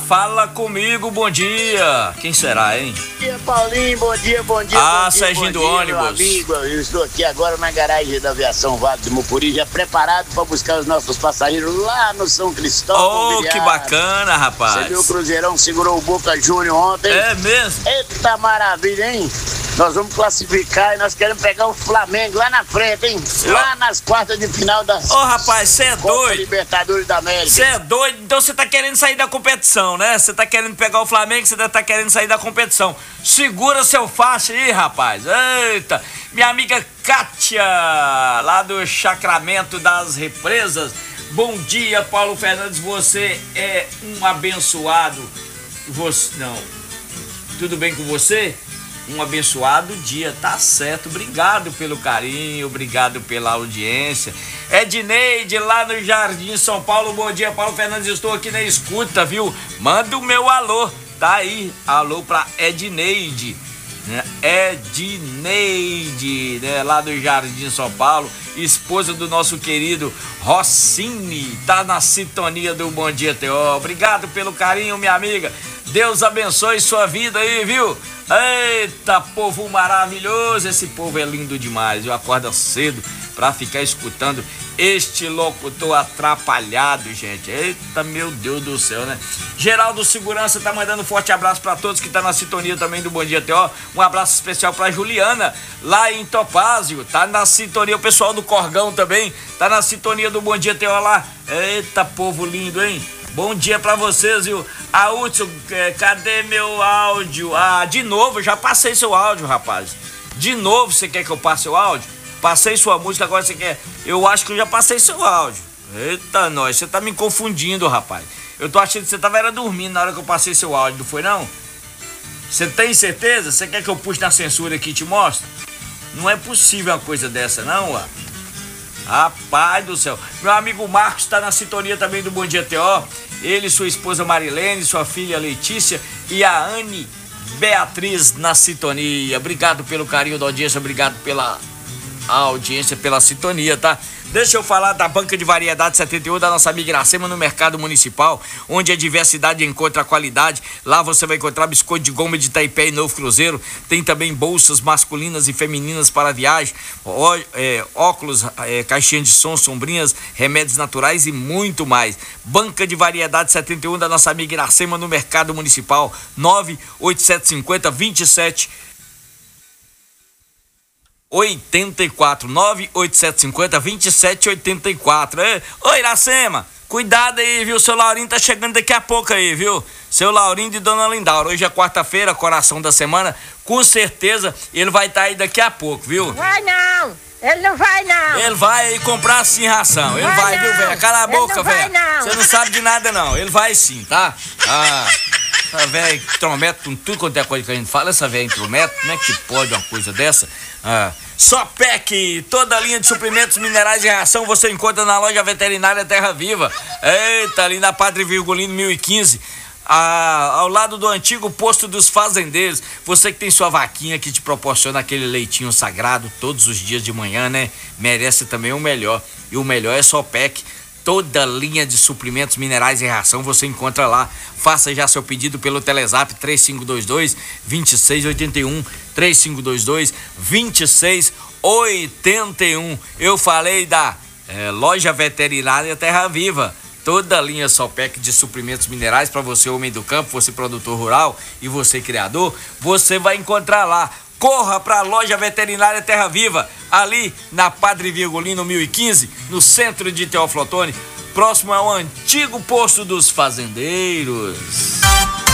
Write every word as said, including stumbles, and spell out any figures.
fala comigo, bom dia. Quem será, hein? Bom dia, Paulinho, bom dia, bom dia. Ah, bom dia, Serginho do dia, ônibus. Meu amigo, eu estou aqui agora na garagem da Aviação Vale do Mucuri, já preparado para buscar os nossos passageiros lá no São Cristóvão. Oh, que bacana, rapaz. Você viu o Cruzeirão segurou o Boca Júnior ontem? É mesmo? Eita maravilha, hein? Nós vamos classificar e nós queremos pegar o Flamengo lá na frente, hein? Lá nas quartas de final da Ô, oh, rapaz, você é Copa doido. Libertadores da América. Você é doido? Então você tá querendo sair da competição, né? Você tá querendo pegar o Flamengo, você tá querendo sair da competição. Segura seu faixa aí, rapaz. Eita. Minha amiga Kátia, lá do Sacramento das Represas. Bom dia, Paulo Fernandes. Você é um abençoado. Você... Não. Tudo bem com você? Um abençoado dia, tá certo. Obrigado pelo carinho, obrigado pela audiência. Edneide, lá no Jardim São Paulo. Bom dia, Paulo Fernandes, estou aqui na escuta, viu? Manda o meu alô, tá aí. Alô pra Edneide, né? Edneide, né? Lá do Jardim São Paulo. Esposa do nosso querido Rossini, tá na sintonia do Bom Dia T O. Obrigado pelo carinho, minha amiga. Deus abençoe sua vida aí, viu? Eita, povo maravilhoso, esse povo é lindo demais. Eu acordo cedo pra ficar escutando este locutor atrapalhado, gente. Eita, meu Deus do céu, né? Geraldo Segurança tá mandando um forte abraço pra todos que tá na sintonia também do Bom Dia T O. Um abraço especial pra Juliana, lá em Topázio. Tá na sintonia, o pessoal do Corgão também tá na sintonia do Bom Dia T O lá. Eita, povo lindo, hein? Bom dia pra vocês, viu? Ah, Hudson, cadê meu áudio? Ah, de novo, já passei seu áudio, rapaz. De novo, você quer que eu passe o áudio? Passei sua música, agora você quer... Eu acho que eu já passei seu áudio. Eita, nós, você tá me confundindo, rapaz. Eu tô achando que você tava era dormindo na hora que eu passei seu áudio, não foi não? Você tem certeza? Você quer que eu puxe na censura aqui e te mostre? Não é possível uma coisa dessa, não, ó. Rapaz do céu. Meu amigo Marcos tá na sintonia também do Bom Dia T O. Ele, sua esposa Marilene, sua filha Letícia e a Anne Beatriz na sintonia. Obrigado pelo carinho da audiência, obrigado pela audiência, pela sintonia, tá? Deixa eu falar da Banca de Variedade setenta e um da nossa amiga Iracema no Mercado Municipal, onde a diversidade encontra a qualidade. Lá você vai encontrar biscoito de goma de Taipei e Novo Cruzeiro. Tem também bolsas masculinas e femininas para viagem, ó, é, óculos, é, caixinha de som, sombrinhas, remédios naturais e muito mais. Banca de Variedade setenta e um da nossa amiga Iracema no Mercado Municipal, nove oito sete cinco zero, dois sete oitenta e quatro, nove oito sete cinco zero, dois sete oitenta e quatro. É. Ô, Iracema, cuidado aí, viu? Seu Laurinho tá chegando daqui a pouco aí, viu? Seu Laurinho de Dona Lindaura. Hoje é quarta-feira, coração da semana. Com certeza ele vai estar tá aí daqui a pouco, viu? Vai não, ele não vai não. Ele vai aí comprar sim ração. Ele vai, vai viu, velho? Cala a boca, velho. Você não sabe de nada, não. Ele vai sim, tá? Ah, essa velha intromete com tudo quanto é coisa que a gente fala. Essa velha intromete, como é que pode uma coisa dessa? Ah. Sopec, toda a linha de suprimentos minerais e ração você encontra na loja veterinária Terra Viva. Eita, ali na Padre Virgulino mil e quinze, ah, ao lado do antigo posto dos fazendeiros. Você que tem sua vaquinha que te proporciona aquele leitinho sagrado todos os dias de manhã, né? Merece também o melhor. E o melhor é Sopec. Toda linha de suprimentos minerais e ração você encontra lá. Faça já seu pedido pelo Telezap três cinco dois dois, dois seis oito um, três cinco dois dois, dois seis oito um. Eu falei da é, loja veterinária Terra Viva. Toda a linha Sopec de suprimentos minerais para você, homem do campo, você produtor rural e você criador, você vai encontrar lá. Corra para a loja veterinária Terra Viva, ali na Padre Virgulino mil e quinze, no centro de Teófilo Otoni, próximo ao antigo posto dos fazendeiros.